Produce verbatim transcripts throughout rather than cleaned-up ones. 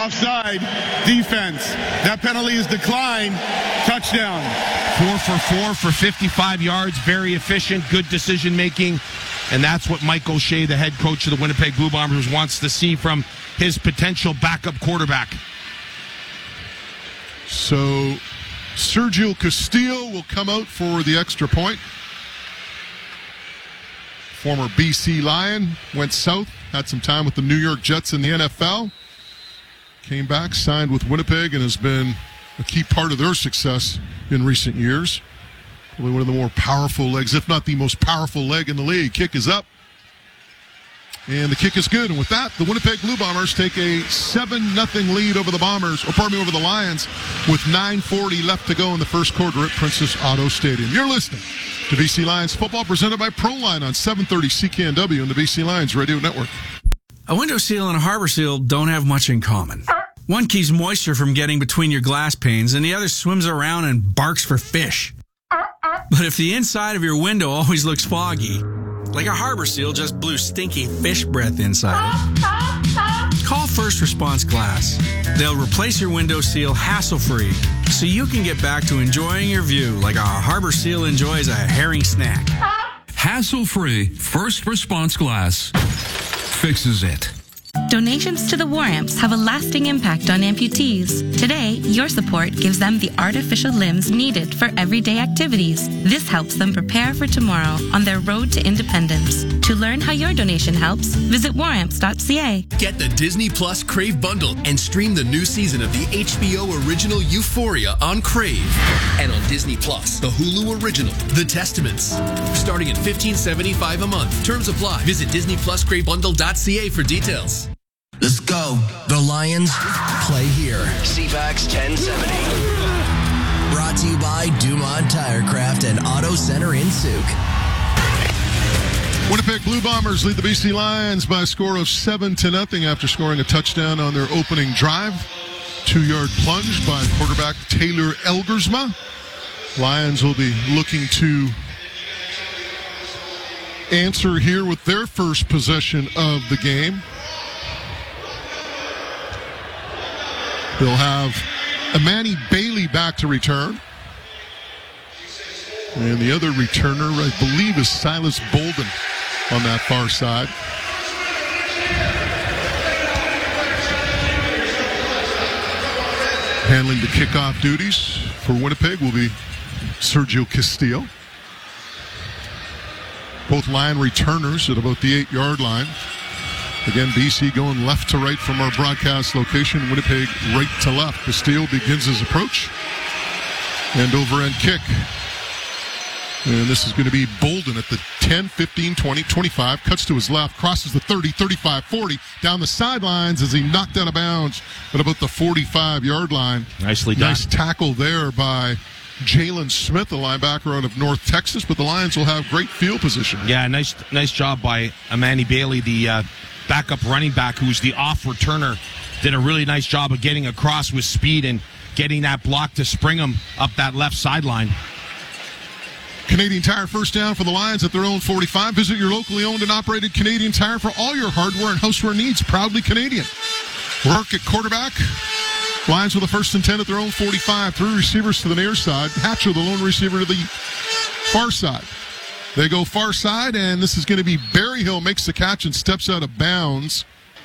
offside defense. That penalty is declined. Touchdown. Four for four for fifty-five yards. Very efficient, good decision making. And that's what Mike O'Shea, the head coach of the Winnipeg Blue Bombers, wants to see from his potential backup quarterback. So Sergio Castillo will come out for the extra point. Former B C Lion, went south, had some time with the New York Jets in the N F L. Came back, signed with Winnipeg, and has been a key part of their success in recent years. Probably one of the more powerful legs, if not the most powerful leg in the league. Kick is up. And the kick is good. And with that, the Winnipeg Blue Bombers take a seven nothing lead over the Bombers, or pardon me, over the Lions, with nine forty left to go in the first quarter at Princess Auto Stadium. You're listening to B C Lions football, presented by Proline on seven thirty C K N W and the B C Lions Radio Network. A window seal and a harbor seal don't have much in common. One keeps moisture from getting between your glass panes, and the other swims around and barks for fish. But if the inside of your window always looks foggy, like a harbor seal just blew stinky fish breath inside it, call First Response Glass. They'll replace your window seal hassle-free, so you can get back to enjoying your view like a harbor seal enjoys a herring snack. Hassle-free First Response Glass fixes it. Donations to the War Amps have a lasting impact on amputees. Today, your support gives them the artificial limbs needed for everyday activities. This helps them prepare for tomorrow on their road to independence. To learn how your donation helps, visit war amps dot c a. Get the Disney Plus Crave bundle and stream the new season of the H B O original Euphoria on Crave. And on Disney Plus, the Hulu original, The Testaments. Starting at fifteen seventy-five a month. Terms apply. Visit disney plus crave bundle dot c a for details. Let's go. The Lions play here. C FAX ten seventy. Brought to you by Dumont Tirecraft and Auto Center in Souk. Winnipeg Blue Bombers lead the B C Lions by a score of seven to nothing after scoring a touchdown on their opening drive. Two-yard plunge by quarterback Taylor Elgersma. Lions will be looking to answer here with their first possession of the game. They'll have Amani Bailey back to return. And the other returner, I believe, is Silas Bolden on that far side. Handling the kickoff duties for Winnipeg will be Sergio Castillo. Both Lion returners at about the eight-yard line. Again, B C going left to right from our broadcast location. Winnipeg right to left. Castillo begins his approach. And over-end kick. And this is going to be Bolden at the ten, fifteen, twenty, twenty-five. Cuts to his left. Crosses the thirty, thirty-five, forty. Down the sidelines as he knocked out of bounds at about the forty-five-yard line. Nicely done. Nice tackle there by Jalen Smith, the linebacker out of North Texas. But the Lions will have great field position. Yeah, nice nice job by Amani Bailey, the uh, backup running back, who's the off returner. Did a really nice job of getting across with speed and getting that block to spring him up that left sideline. Canadian Tire first down for the Lions at their own forty-five. Visit your locally owned and operated Canadian Tire for all your hardware and houseware needs. Proudly Canadian. Work at quarterback. Lions with the first and ten at their own forty-five. Three receivers to the near side. Hatcher, the lone receiver, to the far side. They go far side, and this is going to be Berryhill makes the catch and steps out of bounds.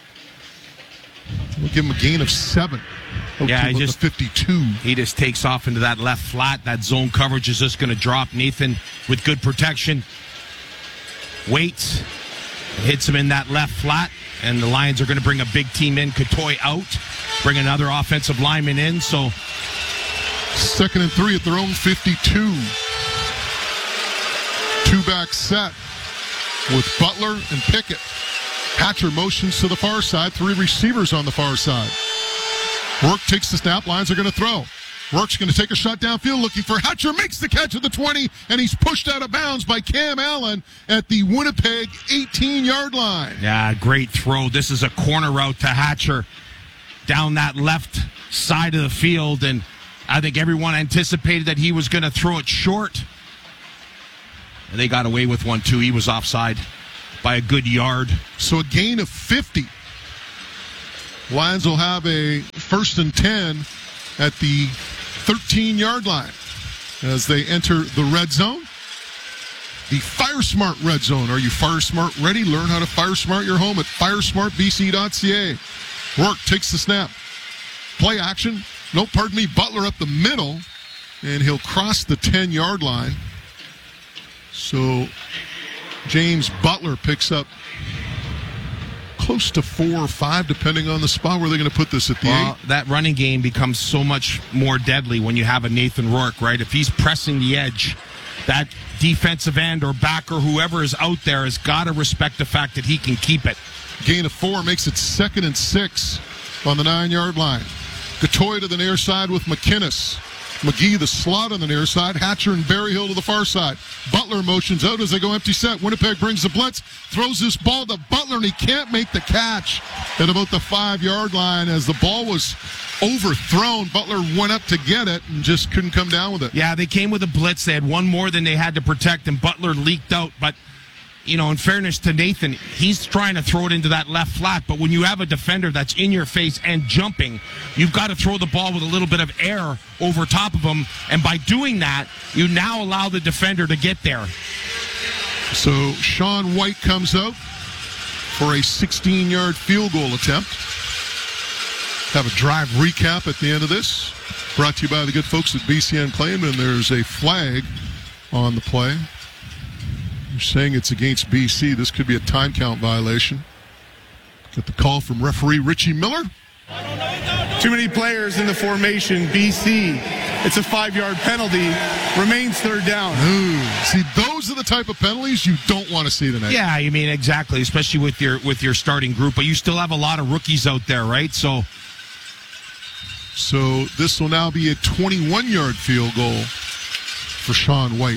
We'll give him a gain of seven. Yeah, he just fifty-two. He just takes off into that left flat. That zone coverage is just going to drop. Nathan with good protection waits, hits him in that left flat, and the Lions are going to bring a big team in. Katoy out, bring another offensive lineman in. So second and three at their own fifty-two. Two-back set with Butler and Pickett. Hatcher motions to the far side. Three receivers on the far side. Work takes the snap. Lions are going to throw. Work's going to take a shot downfield looking for Hatcher. Makes the catch at the twenty, and he's pushed out of bounds by Cam Allen at the Winnipeg eighteen-yard line. Yeah, great throw. This is a corner route to Hatcher down that left side of the field, and I think everyone anticipated that he was going to throw it short. And they got away with one, too. He was offside by a good yard. So a gain of fifty. Lions will have a first and ten at the thirteen-yard line as they enter the red zone. The Fire Smart Red Zone. Are you Fire Smart ready? Learn how to Fire Smart your home at fire smart b c dot c a. Rourke takes the snap. Play action. No, pardon me, Butler up the middle, and he'll cross the ten-yard line. So James Butler picks up close to four or five, depending on the spot where they're going to put this at the well, eight. That running game becomes so much more deadly when you have a Nathan Rourke, right? If he's pressing the edge, that defensive end or back or whoever is out there has got to respect the fact that he can keep it. Gain of four makes it second and six on the nine-yard line. Gatoy to the near side with McInnes. McGee the slot on the near side. Hatcher and Berryhill to the far side. Butler motions out as they go empty set. Winnipeg brings the blitz, throws this ball to Butler, and he can't make the catch at about the five-yard line as the ball was overthrown. Butler went up to get it and just couldn't come down with it. Yeah, they came with a blitz. They had one more than they had to protect, and Butler leaked out. But, you know, in fairness to Nathan, he's trying to throw it into that left flat. But when you have a defender that's in your face and jumping, you've got to throw the ball with a little bit of air over top of him. And by doing that, you now allow the defender to get there. So Sean White comes out for a sixteen-yard field goal attempt. Have a drive recap at the end of this. Brought to you by the good folks at B C Unclaimed, and there's a flag on the play. You're saying it's against B C. This could be a time count violation. Get the call from referee Richie Miller. Too many players in the formation. B C. It's a five-yard penalty. Remains third down. Ooh. See, those are the type of penalties you don't want to see tonight. Yeah, I mean, exactly, especially with your with your starting group. But you still have a lot of rookies out there, right? So, so this will now be a twenty-one-yard field goal for Sean White.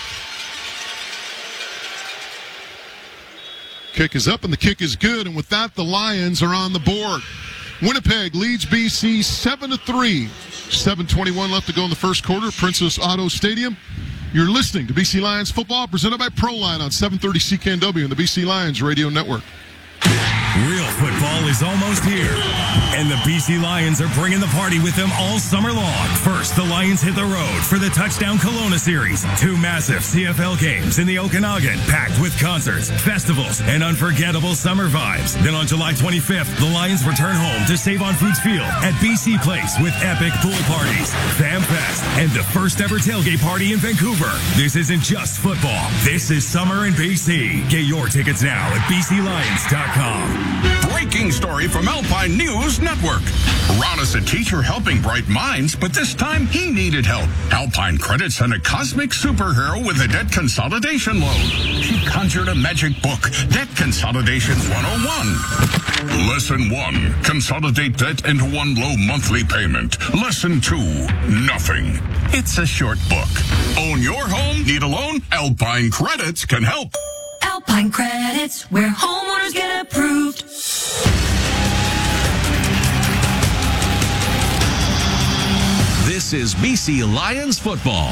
Kick is up, and the kick is good, and with that, the Lions are on the board. Winnipeg leads B C seven to three. seven twenty-one left to go in the first quarter. Princess Auto Stadium. You're listening to B C Lions football, presented by Proline on seven thirty C K N W and the B C Lions Radio Network. Real football is almost here, and the B C Lions are bringing the party with them all summer long. First, the Lions hit the road for the Touchdown Kelowna Series. Two massive C F L games in the Okanagan, packed with concerts, festivals, and unforgettable summer vibes. Then on July twenty-fifth, the Lions return home to Save on Foods Field at B C Place with epic pool parties, Fam Fest, and the first ever tailgate party in Vancouver. This isn't just football. This is summer in B C. Get your tickets now at b c lions dot com. Breaking story from Alpine News Network. Ron is a teacher helping bright minds, but this time he needed help. Alpine Credit sent a cosmic superhero with a debt consolidation loan. She conjured a magic book, Debt Consolidation one oh one. Lesson one, consolidate debt into one low monthly payment. Lesson two, nothing. It's a short book. Own your home? Need a loan? Alpine Credits can help. Alpine Credits, where homeowners get approved. This is B C Lions football.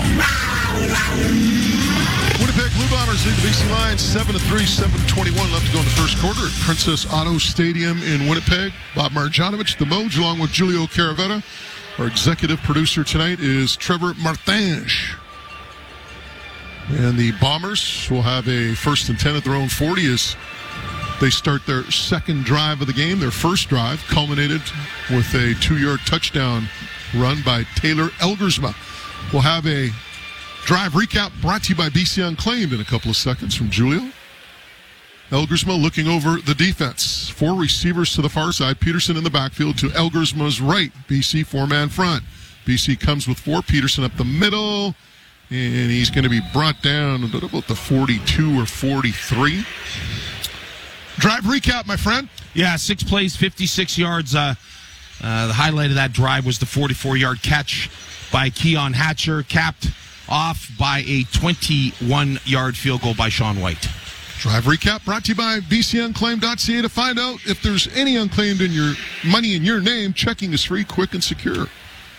Winnipeg Blue Bombers lead the B C Lions seven to three, seven twenty-one left to go in the first quarter at Princess Auto Stadium in Winnipeg. Bob Marjanovic, the Moj, along with Julio Caravetta. Our executive producer tonight is Trevor Martinge. And the Bombers will have a first and ten at their own forty as they start their second drive of the game. Their first drive culminated with a two-yard touchdown run by Taylor Elgersma. We'll have a drive recap brought to you by B C Unclaimed in a couple of seconds from Julio. Elgersma looking over the defense. Four receivers to the far side. Peterson in the backfield to Elgersma's right. B C four-man front. B C comes with four. Peterson up the middle. And he's going to be brought down at about the forty-two or forty-three. Drive recap, my friend. Yeah, six plays, fifty-six yards. Uh, uh, the highlight of that drive was the forty-four-yard catch by Keon Hatcher, capped off by a twenty-one-yard field goal by Sean White. Drive recap brought to you by b c unclaimed dot c a. To find out if there's any unclaimed in your money in your name, checking is free, quick, and secure.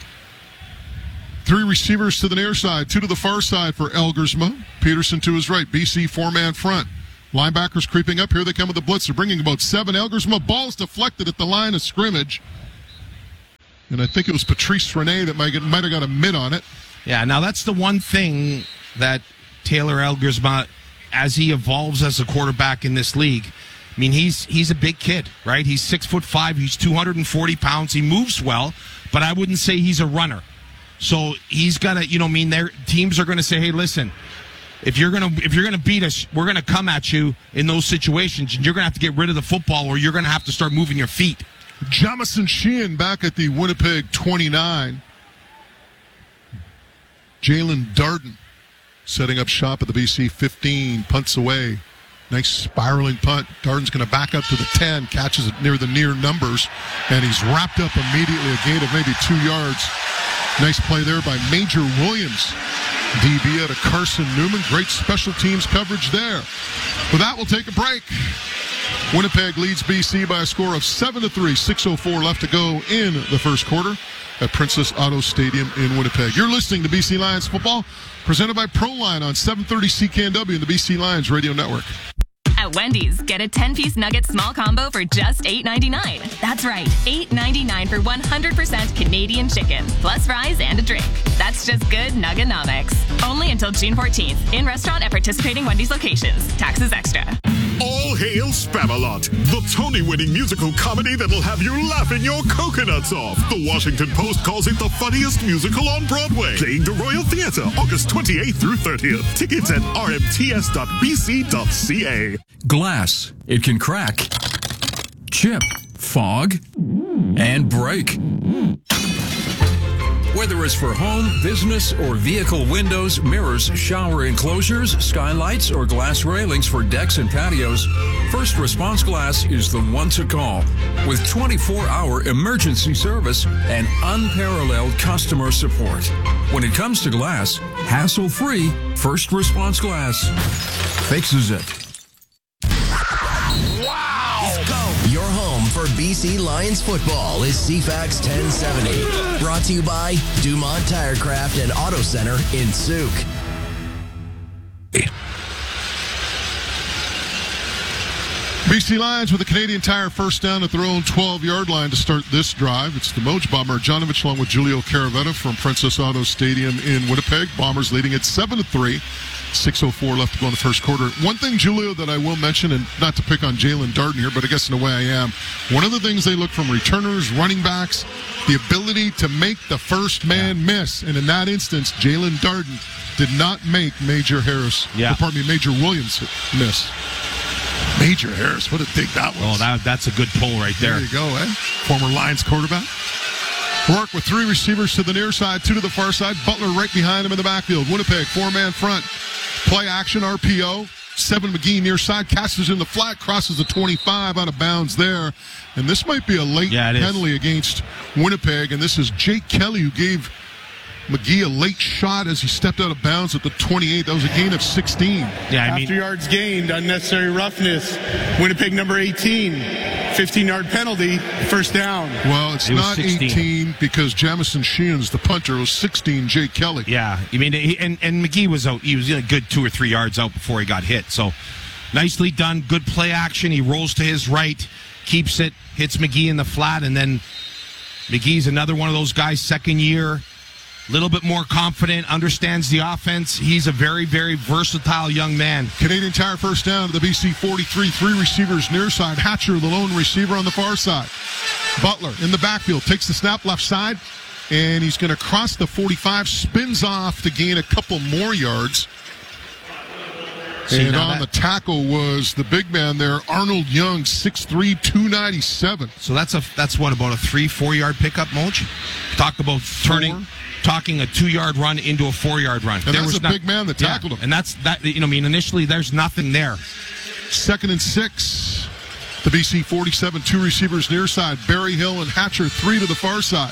Three receivers to the near side, two to the far side for Elgersma. Peterson to his right. B C four-man front. Linebackers creeping up. Here they come with the blitz. They're bringing about seven. Elgersma, ball's deflected at the line of scrimmage. And I think it was Patrice Rene that might, get, might have got a mid on it. Yeah, now that's the one thing that Taylor Elgersma, as he evolves as a quarterback in this league, I mean, he's he's a big kid, right? He's six foot five. He's two hundred forty pounds. He moves well, but I wouldn't say he's a runner. So he's gonna, you know, I mean, their teams are gonna say, hey, listen, if you're gonna if you're gonna beat us, we're gonna come at you in those situations, and you're gonna have to get rid of the football, or you're gonna have to start moving your feet. Jamison Sheehan back at the Winnipeg twenty-nine. Jalen Darden setting up shop at the B C fifteen, punts away. Nice spiraling punt. Darden's going to back up to the ten, catches it near the near numbers, and he's wrapped up immediately, a gain of maybe two yards. Nice play there by Major Williams. D B out of Carson Newman. Great special teams coverage there. With that, we'll take a break. Winnipeg leads B C by a score of seven to three. six oh four left to go in the first quarter at Princess Auto Stadium in Winnipeg. You're listening to B C Lions football, presented by Proline on seven thirty C K N W and the B C Lions Radio Network. At Wendy's, get a ten-piece nugget small combo for just eight ninety-nine. That's right, eight ninety-nine for one hundred percent Canadian chicken, plus fries and a drink. That's just good nuggenomics. Only until June fourteenth, in restaurant at participating Wendy's locations. Taxes extra. All hail Spamalot, the Tony-winning musical comedy that'll have you laughing your coconuts off. The Washington Post calls it the funniest musical on Broadway. Playing the Royal Theatre, August twenty-eighth through thirtieth. Tickets at r m t s dot b c dot c a. Glass. It can crack, chip, fog, and break. Whether it's for home, business, or vehicle windows, mirrors, shower enclosures, skylights, or glass railings for decks and patios, First Response Glass is the one to call. With twenty-four hour emergency service and unparalleled customer support. When it comes to glass, hassle-free, First Response Glass fixes it. Your home for B C Lions football is C FAX ten seventy. Brought to you by Dumont Tirecraft and Auto Center in Souk. B C Lions with the Canadian Tire first down at their own twelve-yard line to start this drive. It's the Moj Bomber Jonovich along with Julio Caravetta from Princess Auto Stadium in Winnipeg. Bombers leading at seven to three. six oh four left to go in the first quarter. One thing, Julio, that I will mention, and not to pick on Jalen Darden here, but I guess in a way I am, one of the things they look from returners, running backs, the ability to make the first man yeah. miss. And in that instance, Jalen Darden did not make Major Harris, yeah. or pardon me, Major Williams miss. Major Harris, what a dig that was. Oh, that, that's a good pull right there. There you go, eh? Former Lions quarterback. Rourke with three receivers to the near side, two to the far side. Butler right behind him in the backfield. Winnipeg, four-man front. Play action, R P O. Seven McGee near side. Casses in the flat, crosses the twenty-five, out of bounds there. And this might be a late yeah, penalty against Winnipeg. And this is Jake Kelly who gave McGee a late shot as he stepped out of bounds at the twenty-eight. That was a gain of sixteen. Yeah, I mean, after yards gained, unnecessary roughness. Winnipeg number eighteen, fifteen-yard penalty, first down. Well, it's it not eighteen because Jamison Sheehan's the punter. It was sixteen, Jake Kelly. Yeah, I mean, he, and, and McGee was out. He was a good two or three yards out before he got hit. So nicely done. Good play action. He rolls to his right, keeps it, hits McGee in the flat, and then McGee's another one of those guys, second year. A little bit more confident, understands the offense. He's a very, very versatile young man. Canadian Tire first down to the B C forty-three. Three receivers near side. Hatcher, the lone receiver on the far side. Butler in the backfield. Takes the snap left side. And he's going to cross the forty-five. Spins off to gain a couple more yards. See, and on that, the tackle was the big man there, Arnold Young, six three, two ninety-seven. So that's a that's what, about a three, four-yard pickup, Moj? Talk about turning... Four. Talking a two-yard run into a four-yard run. And there that's was a not, big man that tackled yeah, him. And that's that. You know, I mean, initially there's nothing there. Second and six. The B C forty-seven, two receivers near side. Barry Hill and Hatcher, three to the far side,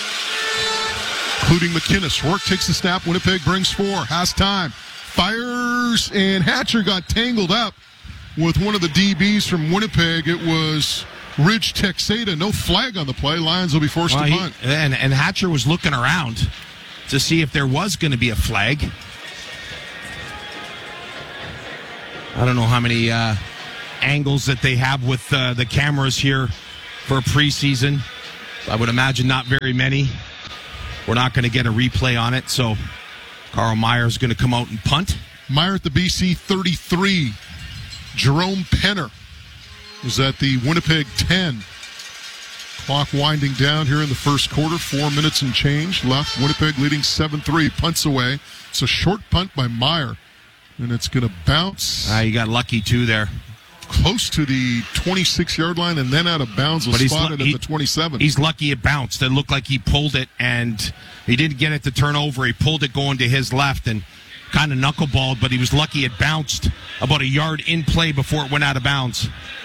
including McInnes. Rourke takes the snap. Winnipeg brings four. Has time. Fires, and Hatcher got tangled up with one of the D Bs from Winnipeg. It was Ridge Texada. No flag on the play. Lions will be forced well, to he, punt. And, and Hatcher was looking around to see if there was going to be a flag. I don't know how many uh, angles that they have with uh, the cameras here for preseason. I would imagine not very many. We're not going to get a replay on it, so Carl Meyer is going to come out and punt. Meyer at the B C thirty-three. Jerome Penner was at the Winnipeg ten. Clock winding down here in the first quarter. Four minutes and change left. Winnipeg leading seven three. Punts away. It's a short punt by Meyer. And it's going to bounce. Uh, you got lucky, too, there. Close to the twenty-six-yard line and then out of bounds. Was spotted lu- he, at the twenty-seven. He's lucky it bounced. It looked like he pulled it, and he didn't get it to turn over. He pulled it going to his left and kind of knuckleballed, but he was lucky it bounced about a yard in play before it went out of bounds.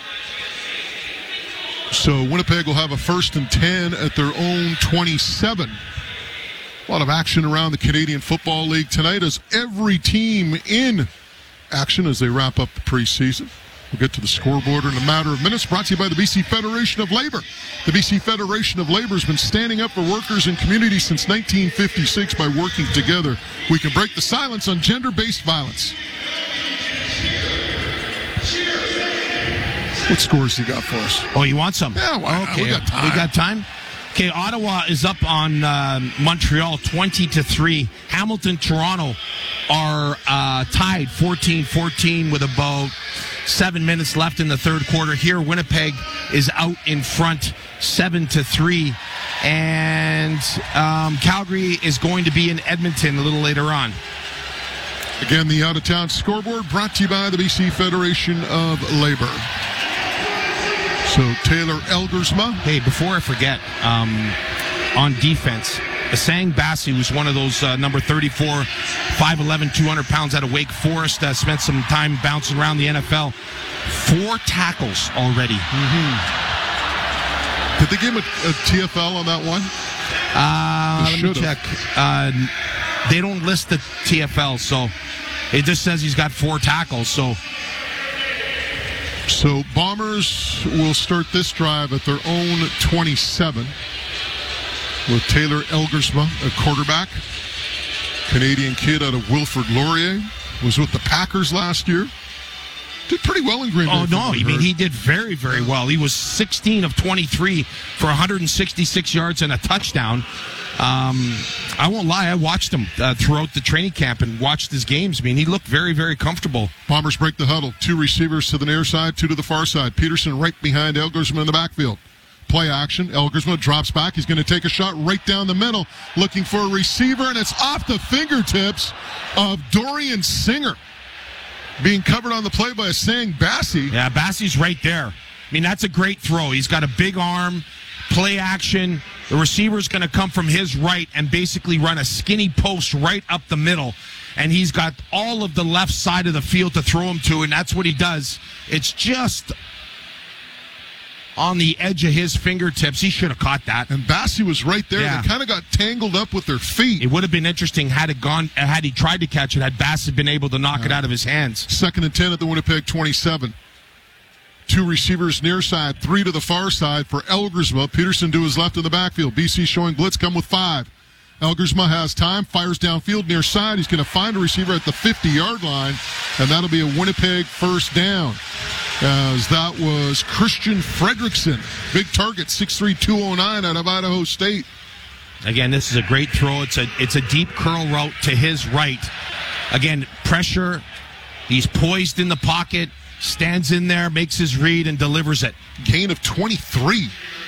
So Winnipeg will have a first and ten at their own twenty-seven. A lot of action around the Canadian Football League tonight as every team in action as they wrap up the preseason. We'll get to the scoreboard in a matter of minutes. Brought to you by the B C Federation of Labor. The B C Federation of Labor has been standing up for workers and communities since nineteen fifty-six by working together. We can break the silence on gender-based violence. What scores you got for us? Oh, you want some? Yeah, well, okay. we got time. We got time? Okay, Ottawa is up on uh, Montreal twenty to three. Hamilton, Toronto are uh, tied fourteen fourteen with about seven minutes left in the third quarter. Here, Winnipeg is out in front seven to three. And um, Calgary is going to be in Edmonton a little later on. Again, the out-of-town scoreboard brought to you by the B C Federation of Labor. So Taylor Elgersma. Hey, before I forget, um, on defense, Asang Bassi was one of those uh, number thirty-four, five eleven, two hundred pounds out of Wake Forest. Uh, spent some time bouncing around the N F L. Four tackles already. Mm-hmm. Did they give him a, a T F L on that one? Uh, let me check. Uh, they don't list the T F L, so it just says he's got four tackles. So. So Bombers will start this drive at their own twenty-seven with Taylor Elgersma at quarterback. Canadian kid out of Wilfrid Laurier. Was with the Packers last year. Did pretty well in Green Bay. Oh, no. I mean, he did very, very well. He was sixteen of twenty-three for one hundred sixty-six yards and a touchdown. Um, I won't lie, I watched him uh, throughout the training camp and watched his games. I mean, he looked very, very comfortable. Bombers break the huddle. Two receivers to the near side, two to the far side. Peterson right behind Elgersma in the backfield. Play action. Elgersma drops back. He's going to take a shot right down the middle, looking for a receiver, and it's off the fingertips of Dorian Singer. Being covered on the play by Asang Bassi. Yeah, Bassi's right there. I mean, that's a great throw. He's got a big arm. Play action. The receiver's going to come from his right and basically run a skinny post right up the middle. And he's got all of the left side of the field to throw him to, and that's what he does. It's just on the edge of his fingertips. He should have caught that. And Bassi was right there. Yeah. They kind of got tangled up with their feet. It would have been interesting had it gone, had he tried to catch it, had Bassi been able to knock yeah. it out of his hands. Second and ten at the Winnipeg twenty-seven. Two receivers near side, three to the far side for Elgersma. Peterson to his left in the backfield. B C showing blitz, come with five. Elgersma has time, fires downfield near side. He's going to find a receiver at the fifty-yard line, and that'll be a Winnipeg first down. As that was Christian Fredrickson. Big target, six three, two oh nine out of Idaho State. Again, this is a great throw. It's a it's a deep curl route to his right. Again, pressure. He's poised in the pocket. Stands in there, makes his read, and delivers it. Gain of twenty-three.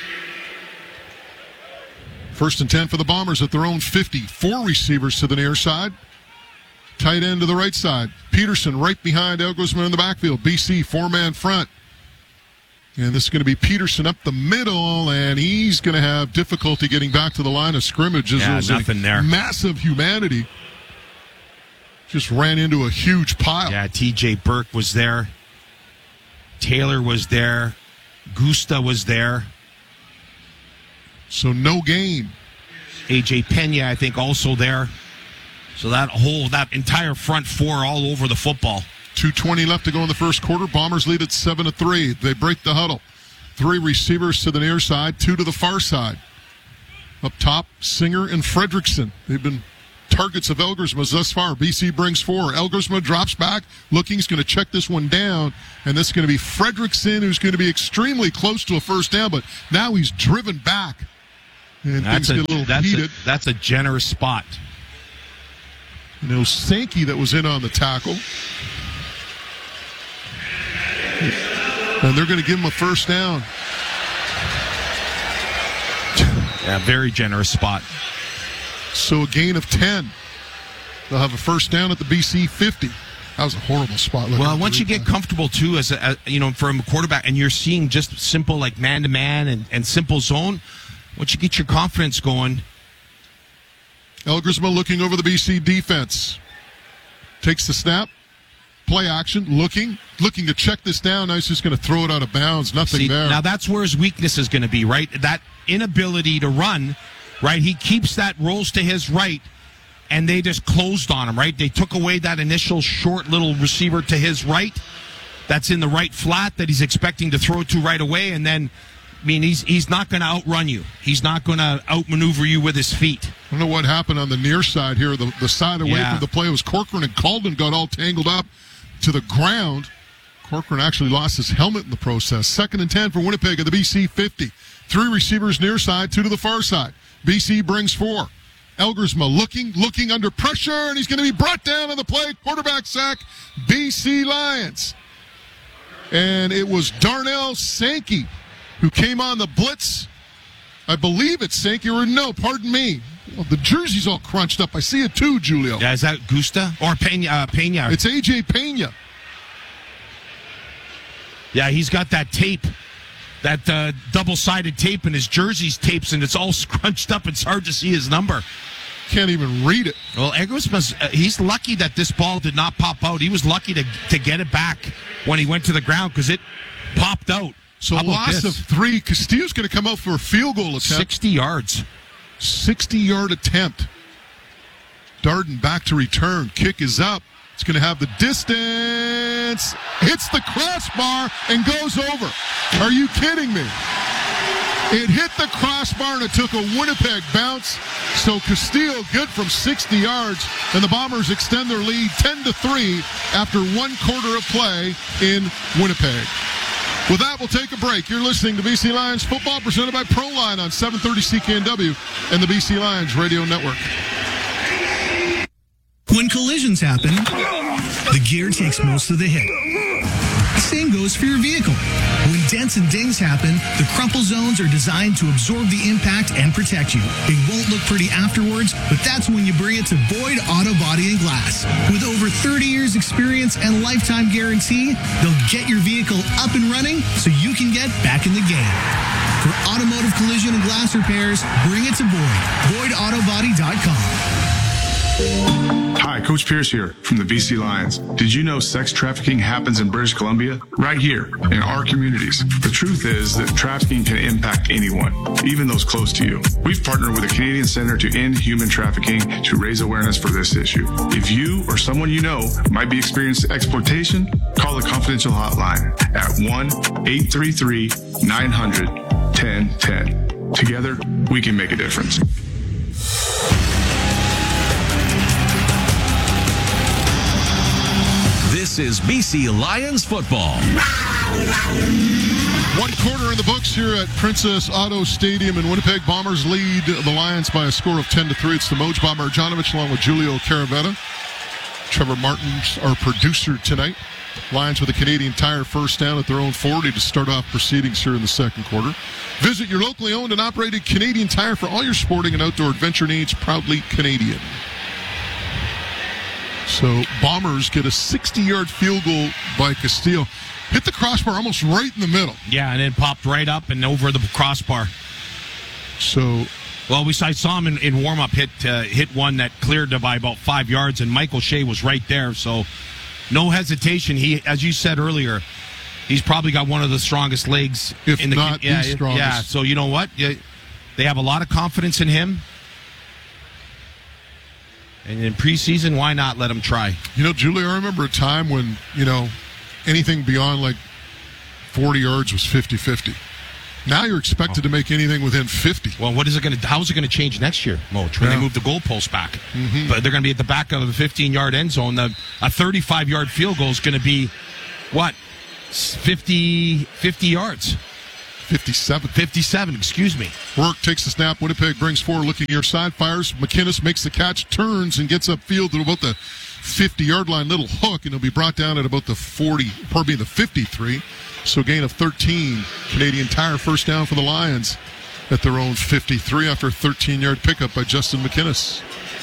First and ten for the Bombers at their own fifty. Four receivers to the near side. Tight end to the right side. Peterson right behind Elgersma in the backfield. B C four-man front. And this is going to be Peterson up the middle, and he's going to have difficulty getting back to the line of scrimmage. Yeah, nothing there. Massive humanity. Just ran into a huge pile. Yeah, T J Burke was there. Taylor was there. Gusta was there. So no gain. A J Pena, I think, also there. So that whole, that entire front four all over the football. two twenty left to go in the first quarter. Bombers lead at seven to three. They break the huddle. Three receivers to the near side, two to the far side. Up top, Singer and Fredrickson. They've been targets of Elgersma's thus far. B C brings four. Elgersma drops back, looking. He's going to check this one down, and this is going to be Fredrickson, who's going to be extremely close to a first down, but now he's driven back. And that's things a, get a little that's heated. A, that's a generous spot. You know, Sankey that was in on the tackle. And they're going to give him a first down. Yeah, very generous spot. So a gain of ten. They'll have a first down at the B C fifty. That was a horrible spot. Well, once you get comfortable, too, as, a, as you know, from a quarterback, and you're seeing just simple, like, man-to-man and, and simple zone, once you get your confidence going. Elgersma looking over the B C defense. Takes the snap. Play action. Looking. Looking to check this down. Now he's just going to throw it out of bounds. Nothing See, there. Now that's where his weakness is going to be, right? That inability to run, right? He keeps that, rolls to his right, and they just closed on him, right? They took away that initial short little receiver to his right that's in the right flat that he's expecting to throw to right away, and then, I mean, he's he's not going to outrun you. He's not going to outmaneuver you with his feet. I don't know what happened on the near side here. The, the side away Yeah. from the play was Corcoran, and Calden got all tangled up to the ground. Corcoran actually lost his helmet in the process. Second and ten for Winnipeg at the B C fifty. Three receivers near side, two to the far side. B C brings four. Elgersma looking, looking under pressure, and he's going to be brought down on the play. Quarterback sack, B C Lions. And it was Darnell Sankey who came on the blitz. I believe it's Sankey, or no, pardon me. Well, the jersey's all crunched up. I see it too, Julio. Yeah, is that Gusta or Pena? Uh, Pena? It's A J Pena. Yeah, he's got that tape, that uh, double-sided tape, and his jersey's tapes, and it's all scrunched up. It's hard to see his number. Can't even read it. Well, Eggers, uh, he's lucky that this ball did not pop out. He was lucky to to get it back when he went to the ground because it popped out. So a loss of three. Castillo's going to come out for a field goal attempt. sixty yards. sixty-yard attempt. Darden back to return. Kick is up. It's going to have the distance. Hits the crossbar and goes over. Are you kidding me? It hit the crossbar and it took a Winnipeg bounce. So Castillo good from sixty yards, and the Bombers extend their lead ten to three after one quarter of play in Winnipeg. With that, we'll take a break. You're listening to B C Lions football presented by ProLine on seven thirty C K N W and the B C Lions Radio Network. When collisions happen, the gear takes most of the hit. The same goes for your vehicle. When dents and dings happen, the crumple zones are designed to absorb the impact and protect you. It won't look pretty afterwards, but that's when you bring it to Boyd Auto Body and Glass. With over thirty years experience and lifetime guarantee, they'll get your vehicle up and running so you can get back in the game. For automotive collision and glass repairs, bring it to Boyd. Boyd Auto Body dot com. Hi, Coach Pierce here from the B C Lions. Did you know sex trafficking happens in British Columbia? Right here, in our communities. The truth is that trafficking can impact anyone, even those close to you. We've partnered with the Canadian Centre to End Human Trafficking to raise awareness for this issue. If you or someone you know might be experiencing exploitation, call the confidential hotline at one eight three three nine hundred ten ten. Together, we can make a difference. This is B C Lions football. One quarter in the books here at Princess Auto Stadium in Winnipeg. Bombers lead the Lions by a score of ten to three. It's the Moj Bomber Marjanovic along with Julio Caravetta. Trevor Martin's our producer tonight. Lions with a Canadian Tire first down at their own forty to start off proceedings here in the second quarter. Visit your locally owned and operated Canadian Tire for all your sporting and outdoor adventure needs. Proudly Canadian. So Bombers get a sixty-yard field goal by Castillo. Hit the crossbar almost right in the middle. Yeah, and then popped right up and over the crossbar. So, well, we I saw him in, in warm-up hit uh, hit one that cleared to by about five yards, and Michael Shea was right there. So, no hesitation. He, as you said earlier, he's probably got one of the strongest legs, if in the not yeah, the strongest. Yeah. So you know what? Yeah, they have a lot of confidence in him. And in preseason, why not let him try? You know, Julie, I remember a time when, you know, anything beyond like forty yards was fifty-fifty. Now you're expected to make anything within fifty. Well, what is it going to? How is it going to change next year, Moach, when Yeah. they move the goalpost back? Mhm. But they're going to be at the back of the fifteen-yard end zone. The, a thirty-five-yard field goal is going to be what? fifty, fifty yards. fifty-seven. fifty-seven, excuse me. Work takes the snap. Winnipeg brings forward, looking near side, fires. McInnes makes the catch, turns, and gets upfield to about the fifty-yard line. Little hook, and it'll be brought down at about the forty, probably the fifty-three. So gain of thirteen. Canadian Tire first down for the Lions at their own fifty-three after a thirteen-yard pickup by Justin McInnes.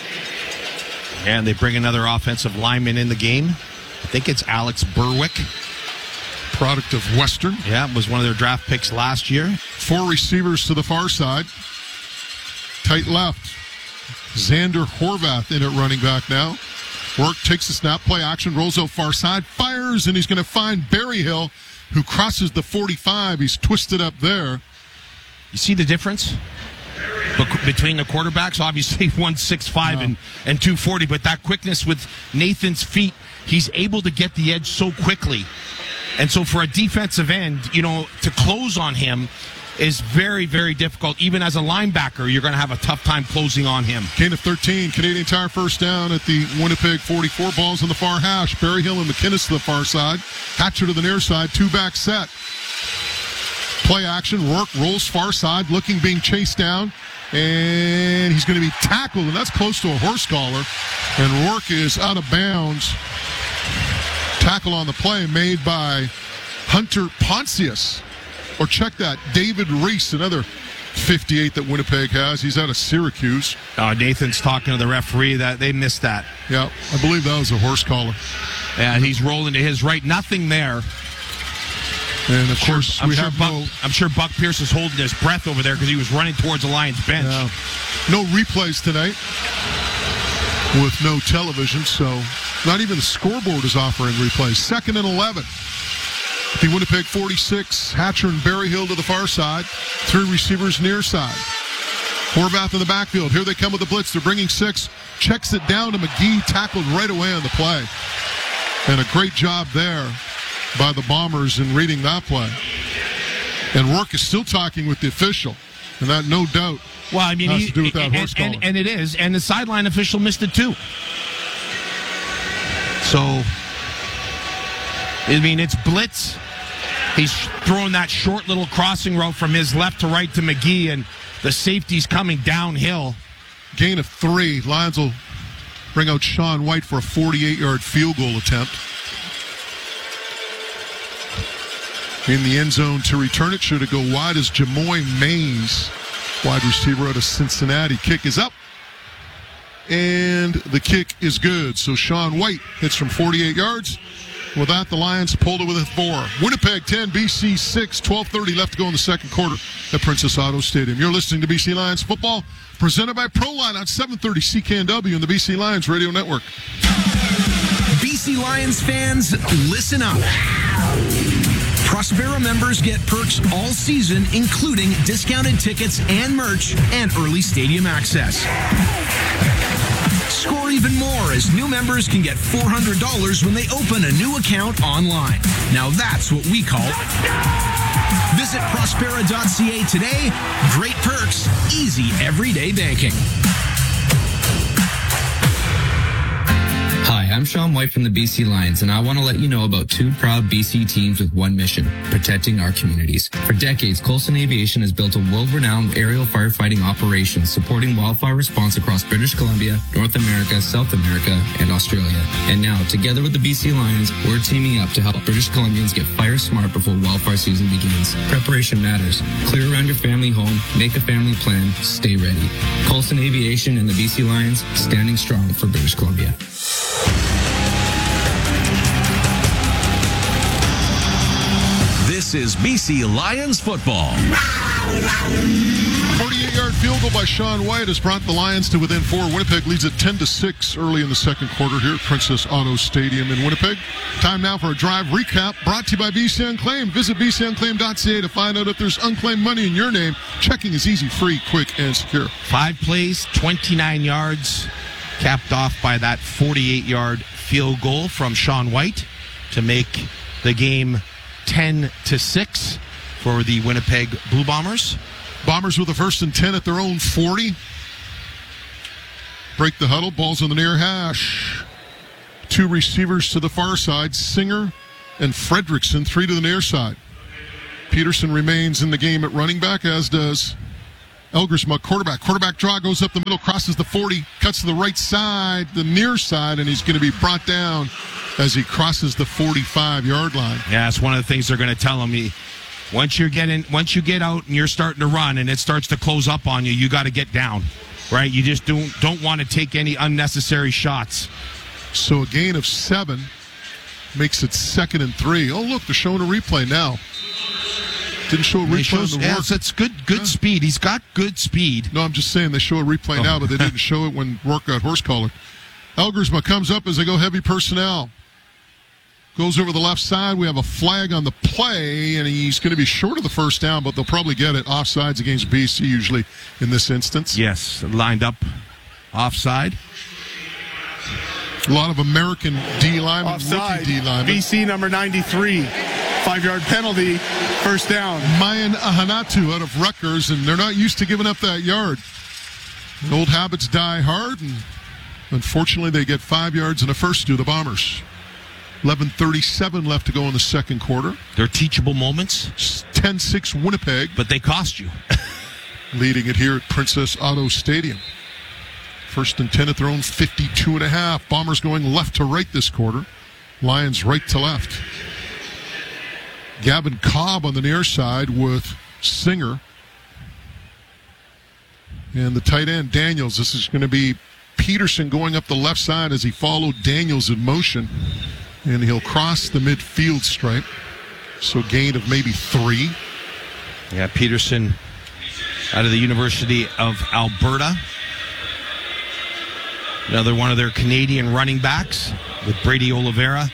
And they bring another offensive lineman in the game. I think it's Alex Berwick. Product of Western. Yeah, was one of their draft picks last year. Four receivers to the far side. Tight left. Xander Horvath in at running back now. Work takes the snap, play action, rolls out far side, fires, and he's going to find Berryhill, who crosses the forty-five. He's twisted up there. You see the difference Bec- between the quarterbacks? Obviously, one sixty-five Yeah. and, and two forty, but that quickness with Nathan's feet, he's able to get the edge so quickly. And so for a defensive end, you know, to close on him is very, very difficult. Even as a linebacker, you're going to have a tough time closing on him. Gain of thirteen. Canadian Tire first down at the Winnipeg forty-four. Balls on the far hash. Berryhill and McInnes to the far side. Hatcher to the near side. Two back set. Play action. Work rolls far side. Looking, being chased down. And he's going to be tackled. And that's close to a horse collar. And Work is out of bounds. Tackle on the play made by Hunter Pontius. Or check that, David Reese, another fifty-eight that Winnipeg has. He's out of Syracuse. Uh, Nathan's talking to the referee that they missed that. Yeah, I believe that was a horse collar. And he's rolling to his right. Nothing there. And of course, I'm we sure have Buck, no, I'm sure Buck Pierce is holding his breath over there because he was running towards the Lions bench. Yeah. no replays tonight with no television, so not even the scoreboard is offering replays. Second and eleven. The Winnipeg forty-six, Hatcher and Berryhill to the far side. Three receivers near side. Horvath in the backfield. Here they come with the blitz. They're bringing six. Checks it down to McGee. Tackled right away on the play. And a great job there by the Bombers in reading that play. And Work is still talking with the official. And that, no doubt, Well, I mean, has he, to do with that and, horse collar. and, and it is. And the sideline official missed it too. So, I mean, it's blitz. He's throwing that short little crossing route from his left to right to McGee, and the safety's coming downhill. Gain of three. Lions will bring out Sean White for a forty-eight-yard field goal attempt. In the end zone to return it. Should it go wide as Jamoy Mays, wide receiver out of Cincinnati. Kick is up. And the kick is good. So Sean White hits from forty-eight yards. With that, the Lions pulled it with a four. Winnipeg ten, B C six, twelve thirty left to go in the second quarter at Princess Auto Stadium. You're listening to B C Lions football, presented by Proline on seven thirty C K N W and the B C Lions Radio Network. B C Lions fans, listen up. Prospera members get perks all season, including discounted tickets and merch and early stadium access. Score even more as new members can get four hundred dollars when they open a new account online. Now that's what we call visit prospera dot c a today. Great perks, easy everyday banking. Hi, I'm Sean White from the B C Lions, and I want to let you know about two proud B C teams with one mission, protecting our communities. For decades, Coulson Aviation has built a world-renowned aerial firefighting operation supporting wildfire response across British Columbia, North America, South America, and Australia. And now, together with the B C Lions, we're teaming up to help British Columbians get fire smart before wildfire season begins. Preparation matters. Clear around your family home, make a family plan, stay ready. Coulson Aviation and the B C Lions, standing strong for British Columbia. This is B C Lions football. forty-eight-yard field goal by Sean White has brought the Lions to within four. Winnipeg leads at ten to six early in the second quarter here at Princess Auto Stadium in Winnipeg. Time now for a drive recap brought to you by B C Unclaimed. Visit b c unclaimed dot c a to find out if there's unclaimed money in your name. Checking is easy, free, quick, and secure. Five plays, twenty-nine yards, capped off by that forty-eight-yard field goal from Sean White to make the game ten to six. for the Winnipeg Blue Bombers. Bombers with a first and ten at their own forty. Break the huddle. Ball's on the near hash. Two receivers to the far side. Singer and Fredrickson. Three to the near side. Peterson remains in the game at running back, as does Elgersma, quarterback. Quarterback draw, goes up the middle, crosses the forty, cuts to the right side, the near side, and he's going to be brought down as he crosses the forty-five-yard line. Yeah, it's one of the things they're going to tell him. He, once you're getting, once you get out and you're starting to run and it starts to close up on you, you got to get down, right? You just don't don't want to take any unnecessary shots. So a gain of seven makes it second and three. Oh, look, they're showing a replay now. Didn't show a replay shows, on the yeah, Rourke. That's good good yeah. speed. He's got good speed. No, I'm just saying they show a replay oh. now, but they didn't show it when Rourke got horse collared. Elgersma comes up as they go heavy personnel. Goes over the left side. We have a flag on the play, and he's going to be short of the first down, but they'll probably get it. Offsides against B C usually in this instance. Yes, lined up offside. A lot of American D-linemen, Offside. rookie D-linemen. B C number ninety-three. Five-yard penalty, first down. Mayan Ahanatu out of Rutgers, and they're not used to giving up that yard. And old habits die hard, and unfortunately they get five yards and a first to the Bombers. eleven thirty-seven left to go in the second quarter. They're teachable moments. ten six Winnipeg. But they cost you. Leading it here at Princess Auto Stadium. First and ten at their own fifty-two and a half. Bombers going left to right this quarter. Lions right to left. Gavin Cobb on the near side with Singer. And the tight end, Daniels. This is going to be Peterson going up the left side as he followed Daniels in motion. And he'll cross the midfield stripe. So gain of maybe three. Yeah, Peterson out of the University of Alberta. Another one of their Canadian running backs with Brady Oliveira.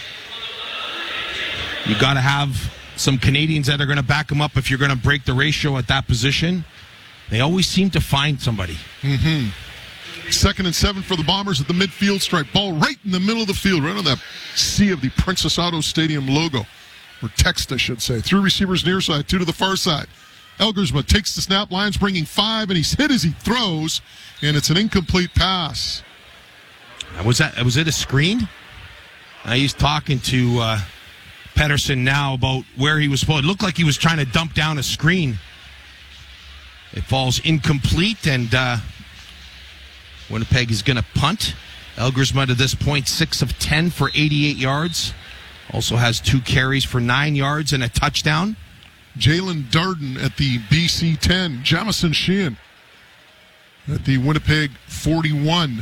You got to have some Canadians that are going to back them up if you're going to break the ratio at that position. They always seem to find somebody. Mm-hmm. Second and seven for the Bombers at the midfield stripe. Ball right in the middle of the field, right on that C of the Princess Auto Stadium logo. Or text, I should say. Three receivers near side, two to the far side. Elgersma takes the snap. Lions bringing five, and he's hit as he throws, and it's an incomplete pass. Was that? Was it a screen? Uh, he's talking to uh, Pedersen now about where he was supposed. It looked like he was trying to dump down a screen. It falls incomplete, and uh, Winnipeg is going to punt. Elgersma to this point, six of ten for eighty-eight yards. Also has two carries for nine yards and a touchdown. Jalen Darden at the B C ten. Jamison Sheehan at the Winnipeg forty-one.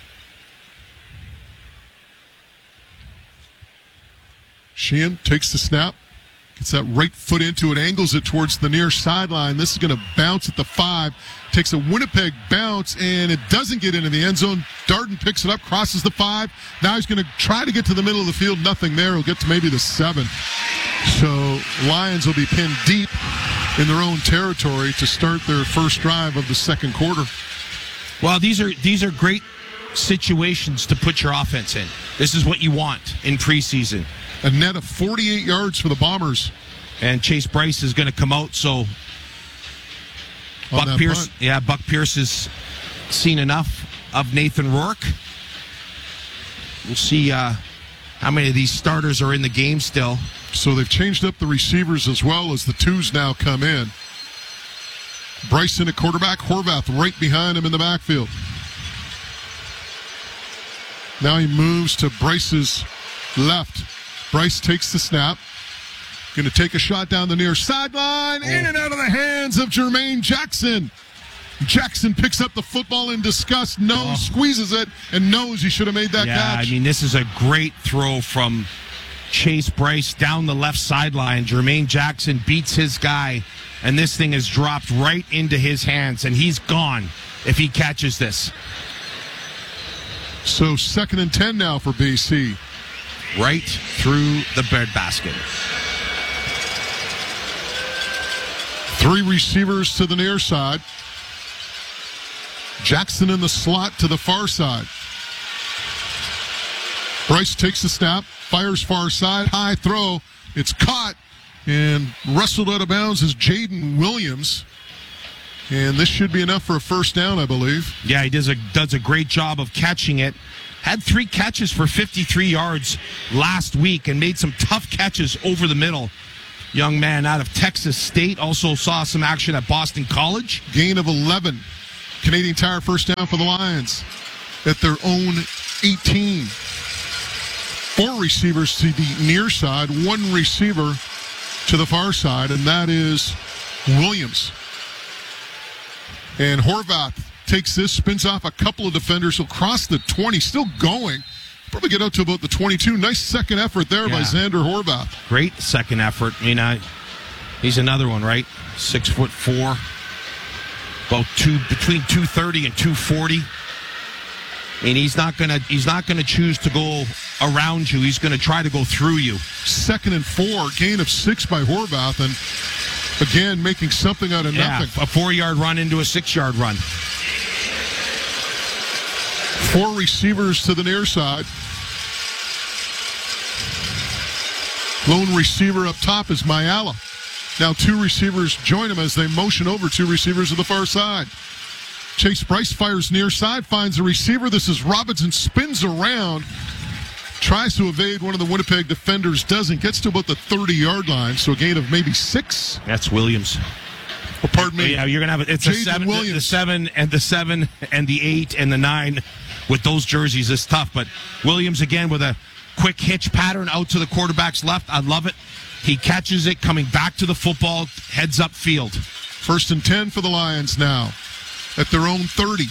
Sheehan takes the snap, gets that right foot into it, angles it towards the near sideline. This is going to bounce at the five. Takes a Winnipeg bounce, and it doesn't get into the end zone. Darden picks it up, crosses the five. Now he's going to try to get to the middle of the field. Nothing there. He'll get to maybe the seven. So Lions will be pinned deep in their own territory to start their first drive of the second quarter. Well, these are these are great situations to put your offense in. This is what you want in preseason. A net of forty-eight yards for the Bombers. And Chase Bryce is going to come out, so On Buck Pierce, punt. yeah, Buck Pierce has seen enough of Nathan Rourke. We'll see uh, how many of these starters are in the game still. So they've changed up the receivers as well as the twos now come in. Bryson at quarterback, Horvath right behind him in the backfield. Now he moves to Bryce's left. Bryce takes the snap. Going to take a shot down the near sideline. Oh. In and out of the hands of Jermaine Jackson. Jackson picks up the football in disgust, knows, oh. squeezes it, and knows he should have made that yeah, catch. I mean, this is a great throw from Chase Bryce down the left sideline. Jermaine Jackson beats his guy, and this thing is dropped right into his hands, and he's gone if he catches this. So second and ten now for B C. Right through the bread basket. Three receivers to the near side. Jackson in the slot to the far side. Bryce takes the snap, fires far side, high throw. It's caught, And wrestled out of bounds is Jaden Williams. And this should be enough for a first down, I believe. Yeah, he does a does a great job of catching it. Had three catches for fifty-three yards last week and made some tough catches over the middle. Young man out of Texas State. Also saw some action at Boston College. Gain of eleven. Canadian Tire first down for the Lions at their own eighteen. Four receivers to the near side, one receiver to the far side, and that is Williams. And Horvath takes this, spins off a couple of defenders. He'll cross the twenty, still going. Probably get out to about the twenty-two. Nice second effort there yeah. by Xander Horvath. Great second effort. I mean, I, he's another one, right? Six foot four, about two between two thirty and two forty. I mean, he's not gonna he's not gonna choose to go around you. He's gonna try to go through you. Second and four, gain of six by Horvath, and again making something out of yeah, nothing. A four-yard run into a six-yard run. Four receivers to the near side. Lone receiver up top is Mayala. Now two receivers join him as they motion over two receivers to the far side. Chase Bryce fires near side, finds a receiver. This is Robinson, spins around, tries to evade one of the Winnipeg defenders, doesn't, gets to about the thirty-yard line, so a gain of maybe six. That's Williams. Oh, pardon me. Yeah, you're gonna have it. It's a seven, the, the seven and the seven and the eight and the nine with those jerseys is tough. But Williams again with a quick hitch pattern out to the quarterback's left. I love it. He catches it coming back to the football, heads up field. First and ten for the Lions now at their own thirty.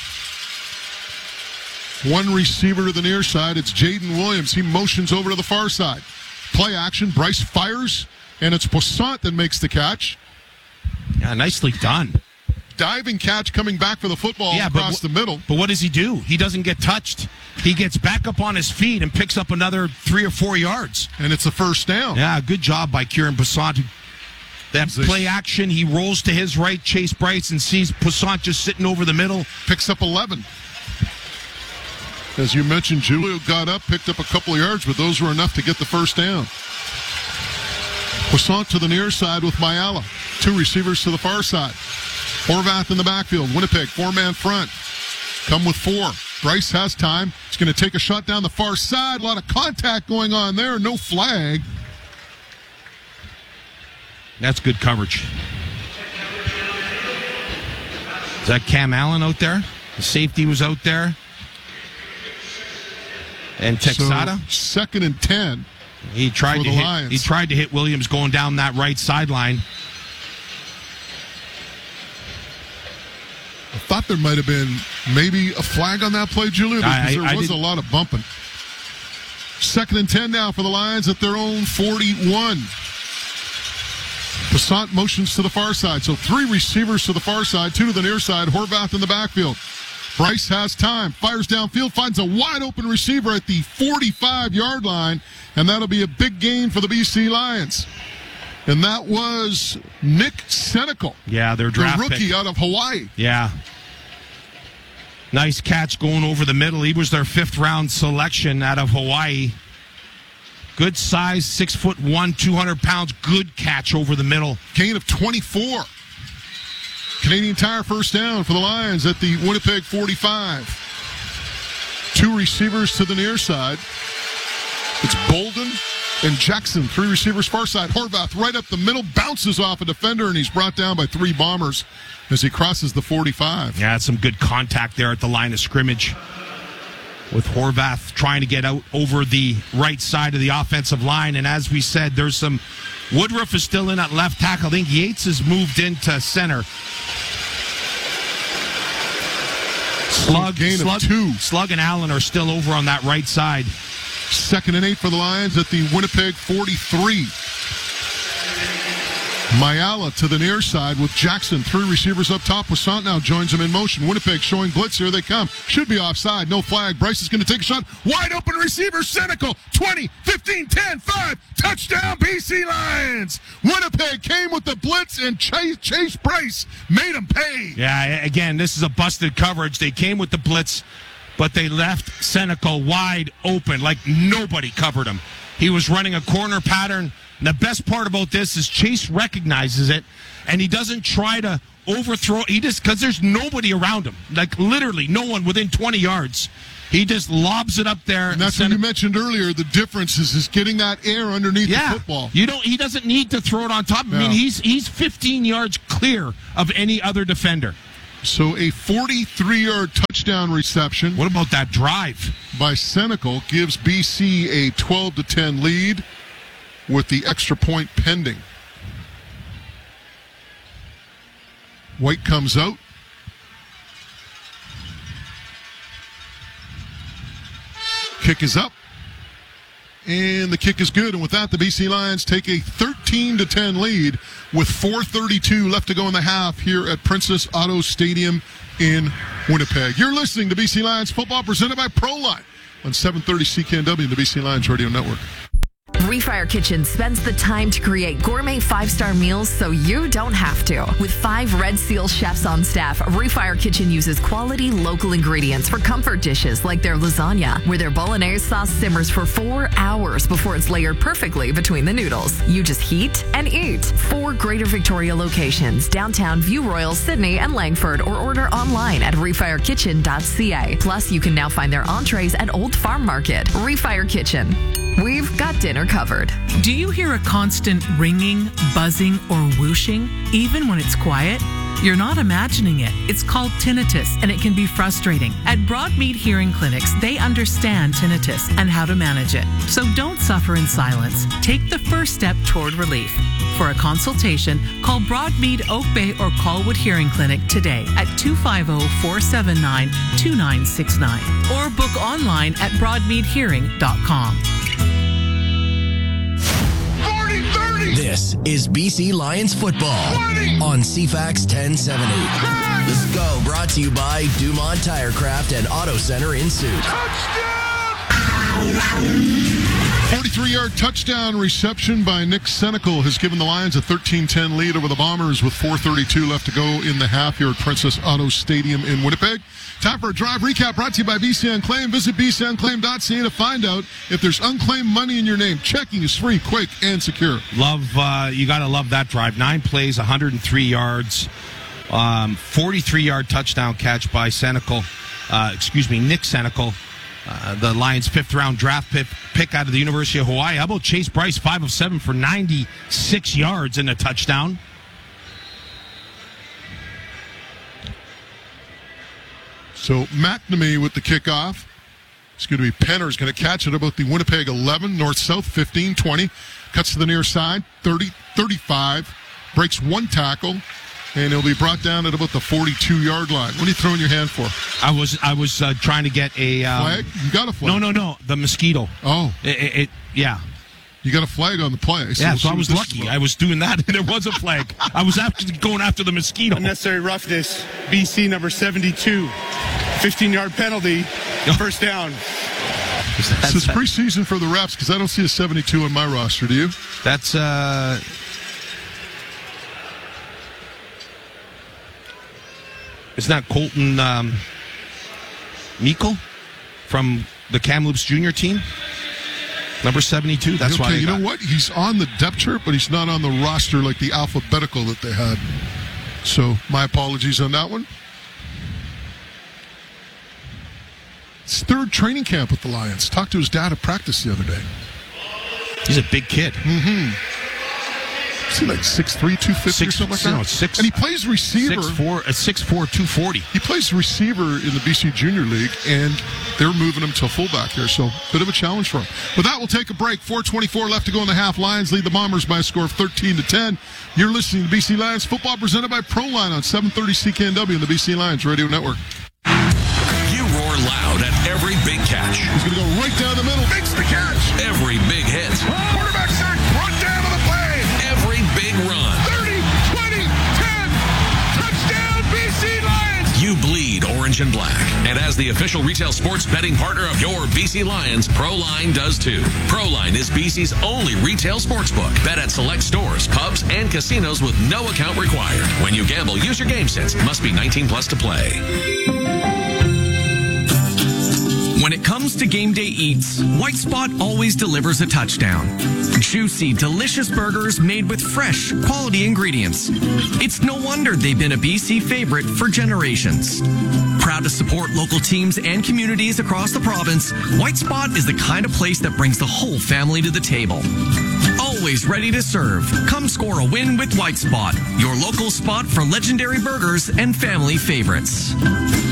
One receiver to the near side. It's Jaden Williams. He motions over to the far side. Play action. Bryce fires, and it's Poissant that makes the catch. Yeah, nicely done. Diving catch coming back for the football yeah, across but, the middle. But what does he do? He doesn't get touched. He gets back up on his feet and picks up another three or four yards. And it's a first down. Yeah, good job by Kieran Poissant. That play action, he rolls to his right, Chase Bryce, and sees Poissant just sitting over the middle. Picks up eleven. As you mentioned, Julio got up, picked up a couple of yards, but those were enough to get the first down. Poissant to the near side with Mayala. Two receivers to the far side. Horvath in the backfield. Winnipeg, four-man front. Come with four. Bryce has time. He's going to take a shot down the far side. A lot of contact going on there. No flag. That's good coverage. Is that Cam Allen out there? The safety was out there. And Texada. So, second and ten. He tried to hit, Lions. he tried to hit Williams going down that right sideline. I thought there might have been maybe a flag on that play, Julian, because I, I, there I was did. a lot of bumping. Second and ten now for the Lions at their own forty-one. Poissant motions to the far side. So three receivers to the far side, two to the near side. Horvath in the backfield. Bryce has time, fires downfield, finds a wide open receiver at the forty-five-yard line, and that'll be a big gain for the B C Lions. And that was Nick Senecal. Yeah, their draft the rookie pick. out of Hawaii. Yeah. Nice catch going over the middle. He was their fifth round selection out of Hawaii. Good size, six foot one, two hundred pounds. Good catch over the middle. Gain of twenty-four. Canadian Tire first down for the Lions at the Winnipeg forty-five. Two receivers to the near side. It's Bolden and Jackson. Three receivers far side. Horvath right up the middle, bounces off a defender, and he's brought down by three Bombers as he crosses the forty-five. Yeah, some good contact there at the line of scrimmage with Horvath trying to get out over the right side of the offensive line. And as we said, there's some... Woodruff is still in at left tackle. I think Yates has moved into center. Slug, gain Slug, of two. Slug and Allen are still over on that right side. Second and eight for the Lions at the Winnipeg forty-three. Mayala to the near side with Jackson. Three receivers up top. Poissant now joins him in motion. Winnipeg showing blitz. Here they come. Should be offside. No flag. Bryce is going to take a shot. Wide open receiver. Senecal. twenty, fifteen, ten, five. Touchdown B C Lions. Winnipeg came with the blitz and Chase, Chase Bryce made him pay. Yeah, again, this is a busted coverage. They came with the blitz, but they left Senecal wide open like nobody covered him. He was running a corner pattern. And the best part about this is Chase recognizes it, and he doesn't try to overthrow. He just, because there's nobody around him, like literally no one within twenty yards. He just lobs it up there. And that's what you mentioned earlier. The difference is, is getting that air underneath yeah. the football. You don't. He doesn't need to throw it on top. No. I mean, he's he's fifteen yards clear of any other defender. So a forty-three-yard touchdown reception. What about that drive by Senecal gives B C a twelve to ten lead with the extra point pending. White comes out. Kick is up. And the kick is good. And with that, the B C Lions take a thirteen to ten lead with four thirty-two left to go in the half here at Princess Auto Stadium in Winnipeg. You're listening to B C Lions football presented by ProLine on seven thirty C K N W and the B C Lions Radio Network. Refire Kitchen spends the time to create gourmet five-star meals so you don't have to. With five Red Seal chefs on staff, Refire Kitchen uses quality local ingredients for comfort dishes like their lasagna, where their bolognese sauce simmers for four hours before it's layered perfectly between the noodles. You just heat and eat. Four Greater Victoria locations, downtown View Royal, Sydney, and Langford, or order online at refire kitchen dot c a. Plus, you can now find their entrees at Old Farm Market. Refire Kitchen. We've got dinner covered. Do you hear a constant ringing, buzzing, or whooshing, even when it's quiet? You're not imagining it. It's called tinnitus, and it can be frustrating. At Broadmead Hearing Clinics, they understand tinnitus and how to manage it. So don't suffer in silence. Take the first step toward relief. For a consultation, call Broadmead Oak Bay or Colwood Hearing Clinic today at two five zero, four seven nine, two nine six nine or book online at broadmead hearing dot com. This is B C Lions football on C FAX ten seventy. Let's go. Brought to you by Dumont Tirecraft and Auto Center in Suit. forty-three-yard touchdown reception by Nick Senecal has given the Lions a thirteen ten lead over the Bombers with four thirty-two left to go in the half here at Princess Auto Stadium in Winnipeg. Time for a drive recap brought to you by B C Unclaimed. Visit b c unclaimed dot c a to find out if there's unclaimed money in your name. Checking is free, quick, and secure. Love, uh, you got to love that drive. Nine plays, one hundred three yards, um, forty-three-yard touchdown catch by Senecal. Uh, excuse me, Nick Senecal. Uh, the Lions' fifth-round draft pick, pick out of the University of Hawaii. How about Chase Bryce, five of seven for ninety-six yards and a touchdown? So McNamee with the kickoff. It's going to be Penner's going to catch it about the Winnipeg eleven, north-south, fifteen twenty. Cuts to the near side, thirty, thirty-five. Breaks one tackle. And he'll be brought down at about the forty-two-yard line. What are you throwing your hand for? I was I was uh, trying to get a um, flag. You got a flag? No, no, no. The mosquito. Oh, it, it, it yeah. You got a flag on the play. So yeah, we'll so I was lucky. I was doing that, and there was a flag. I was after going after the mosquito. Unnecessary roughness. B C number seventy-two. fifteen-yard penalty. First down. This is preseason for the refs because I don't see a seventy-two on my roster. Do you? That's uh. It's not Colton um, Meikle from the Kamloops Junior team? Number seventy-two. That's okay, why. You got... know what? He's on the depth chart, but he's not on the roster like the alphabetical that they had. So my apologies on that one. It's third training camp with the Lions. Talked to his dad at practice the other day. He's a big kid. Mm-hmm. Is he like six three, two fifty six, or something like that? No, six, and he plays receiver. six four, uh, six four, two forty. He plays receiver in the B C Junior League, and they're moving him to fullback here, so bit of a challenge for him. With that, we'll take a break. four twenty-four left to go in the half. Lions lead the Bombers by a score of thirteen to ten. You're listening to B C Lions football presented by ProLine on seven thirty C K N W and the B C Lions Radio Network. You roar loud at every big catch. He's going to go right down the middle. Makes the catch. Every big hit. Quarterback sack, brought down on the play. Every big run. thirty, twenty, ten. Touchdown, B C Lions. You bleed orange and black. And as the official retail sports betting partner of your B C Lions, ProLine does too. ProLine is B C's only retail sportsbook. Bet at select stores, pubs, and casinos with no account required. When you gamble, use your game sense. Must be nineteen plus to play. When it comes comes to game day eats, White Spot always delivers a touchdown. Juicy, delicious burgers made with fresh, quality ingredients. It's no wonder they've been a B C favorite for generations. Proud to support local teams and communities across the province, White Spot is the kind of place that brings the whole family to the table. Always ready to serve. Come score a win with White Spot, your local spot for legendary burgers and family favorites.